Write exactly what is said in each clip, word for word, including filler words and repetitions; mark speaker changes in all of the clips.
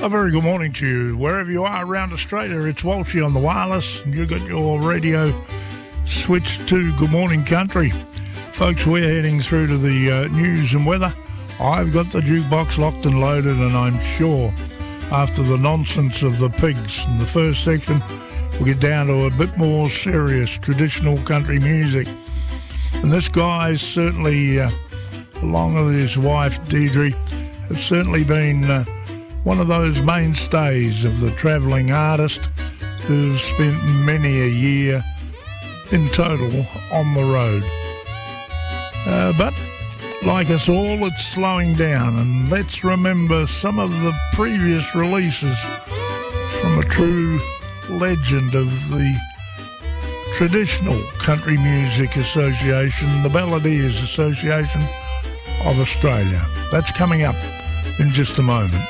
Speaker 1: A very good morning to you. Wherever you are around Australia, it's Walshy on the wireless, and you've got your radio switched to Good Morning Country. Folks, we're heading through to the uh, news and weather. I've got the jukebox locked and loaded, and I'm sure after the nonsense of the pigs in the first section, we'll get down to a bit more serious traditional country music. And this guy's certainly, uh, along with his wife Deirdre, have certainly been uh, one of those mainstays of the travelling artist who's spent many a year in total on the road. Uh, but like us all, it's slowing down, and let's remember some of the previous releases from a true legend of the Traditional Country Music Association, the Balladeers Association of Australia. That's coming up in just a moment.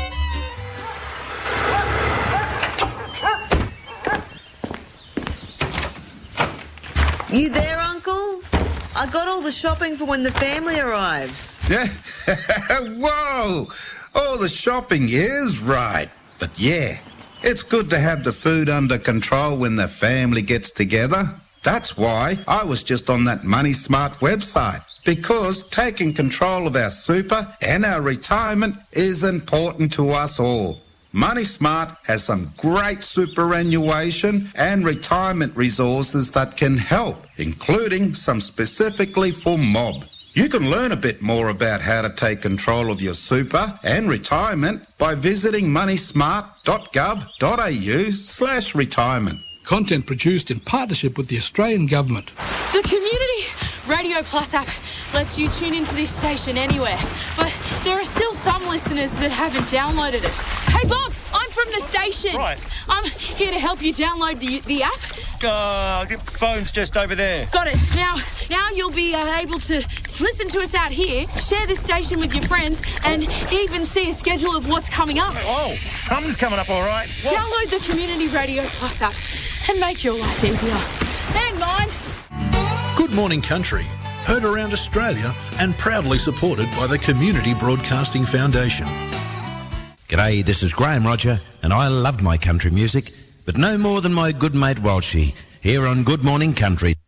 Speaker 2: You there, Uncle? I got all the shopping for when the family arrives.
Speaker 3: Yeah. Whoa! All the shopping is right. But yeah, it's good to have the food under control when the family gets together. That's why I was just on that Money Smart website. Because taking control of our super and our retirement is important to us all. Money Smart has some great superannuation and retirement resources that can help, including some specifically for mob. You can learn a bit more about how to take control of your super and retirement by visiting moneysmart.gov.au slash retirement.
Speaker 4: Content produced in partnership with the Australian Government.
Speaker 5: The Community Radio Plus app lets you tune into this station anywhere, but there are still some listeners that haven't downloaded it. Hey, Bob, I'm from the station.
Speaker 6: Right.
Speaker 5: I'm here to help you download the the app.
Speaker 6: Uh, the phone's just over there.
Speaker 5: Got it. Now, now you'll be uh, able to listen to us out here, share this station with your friends, and even see a schedule of what's coming up.
Speaker 6: Oh, something's coming up, all right. What?
Speaker 5: Download the Community Radio Plus app and make your life easier. And mine.
Speaker 7: Good Morning Country, heard around Australia and proudly supported by the Community Broadcasting Foundation.
Speaker 8: G'day, this is Graham Roger, and I love my country music, but no more than my good mate Walshy, here on Good Morning Country.